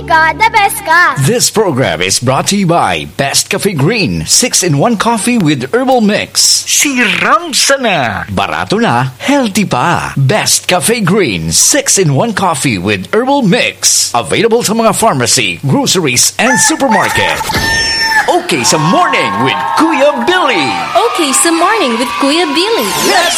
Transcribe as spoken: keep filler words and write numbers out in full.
ka, the best ka. This program is brought to you by Best Cafe Green, six in one coffee with herbal mix. Si Ramsa na. Barato na, healthy pa. Best Cafe Green, six in one coffee with herbal mix. Available sa mga pharmacy, groceries, and supermarket. Okay sa morning with Kuya Billy. Okay sa morning with Kuya Billy. Let's